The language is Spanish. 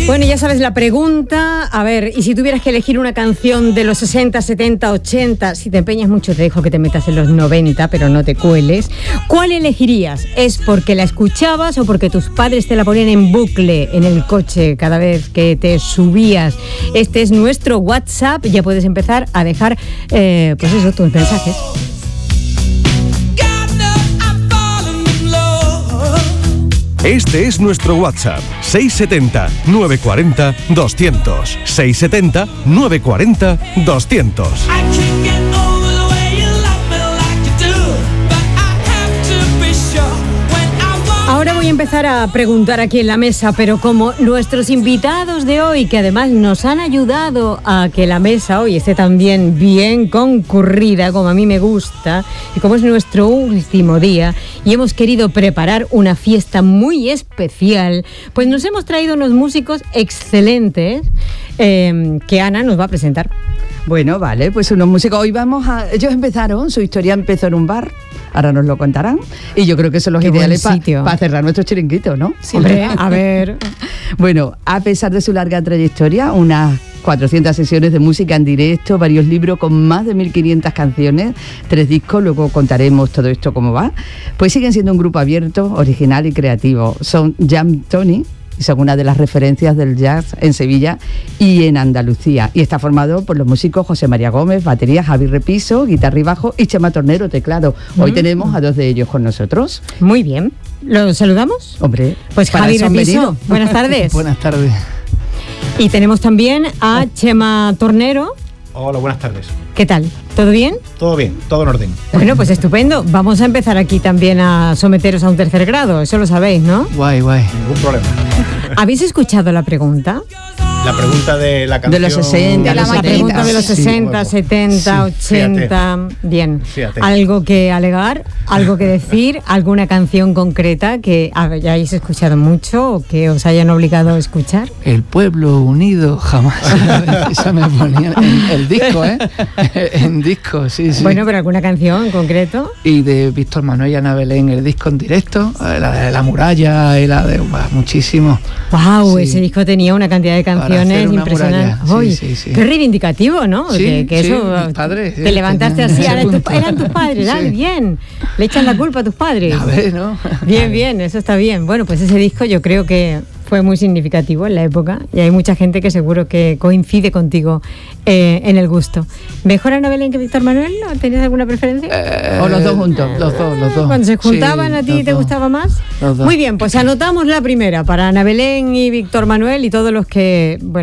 Bueno, ya sabes la pregunta. A ver, y si tuvieras que elegir una canción de los 60, 70, 80, si te empeñas mucho te dejo que te metas en los 90, pero no te cueles, ¿cuál elegirías? ¿Es porque la escuchabas o porque tus padres te la ponían en bucle en el coche cada vez que te subías? Este es nuestro WhatsApp, ya puedes empezar a dejar, pues eso, tus mensajes. Este es nuestro WhatsApp, 670-940-200. 670-940-200. Ahora voy a empezar a preguntar aquí en la mesa, pero como nuestros invitados de hoy, que además nos han ayudado a que la mesa hoy esté también bien concurrida, como a mí me gusta, y como es nuestro último día, y hemos querido preparar una fiesta muy especial, pues nos hemos traído unos músicos excelentes que Ana nos va a presentar. Bueno, vale, pues unos músicos. Hoy ellos empezaron, su historia empezó en un bar, ahora nos lo contarán, y yo creo que son los ideales para cerrar nuestro chiringuito, ¿no? Siempre, a ver. Bueno, a pesar de su larga trayectoria, unas 400 sesiones de música en directo, varios libros con más de 1.500 canciones, 3 discos, luego contaremos todo esto cómo va, pues siguen siendo un grupo abierto, original y creativo. Son Jam Tony, y son una de las referencias del jazz en Sevilla y en Andalucía. Y está formado por los músicos José María Gómez, batería, Javi Repiso, guitarra y bajo, y Chema Tornero, teclado. Hoy tenemos a 2 de ellos con nosotros. Muy bien. ¿Los saludamos? Hombre, pues Javi Repiso, buenas tardes. Buenas tardes. Y tenemos también a Chema Tornero. Hola, buenas tardes. ¿Qué tal? ¿Todo bien? Todo bien, todo en orden. Bueno, pues estupendo. Vamos a empezar aquí también a someteros a un tercer grado, eso lo sabéis, ¿no? Guay. Ningún problema. ¿Habéis escuchado la pregunta? La pregunta de la canción... De los 60, la pregunta de los 60, sí, 70, sí, 80... Fíjate. Bien. Fíjate. ¿Algo que alegar? ¿Algo que decir? ¿Alguna canción concreta que hayáis escuchado mucho o que os hayan obligado a escuchar? El pueblo unido jamás. Esa me ponía en el disco, ¿eh? En disco, sí. Bueno, pero ¿alguna canción en concreto? Y de Víctor Manuel y Ana Belén, el disco en directo, la de La Muralla y la de... muchísimo. ¡Wow! Sí. Ese disco tenía una cantidad de canciones impresionantes. Sí. Qué reivindicativo, ¿no? Sí, que eso, padres, te levantaste así, eran tus padres, dale, bien. Le echan la culpa a tus padres. A ver, ¿no? Bien, eso está bien. Bueno, pues ese disco yo creo que fue muy significativo en la época y hay mucha gente que seguro que coincide contigo en el gusto. ¿Mejor Ana Belén que Víctor Manuel? ¿No tenías alguna preferencia? ¿O los dos juntos? Los dos. Cuando se juntaban, ¿a ti te gustaba más? Los dos. Muy bien, pues anotamos la primera para Ana Belén y Víctor Manuel y todos los que... Bueno,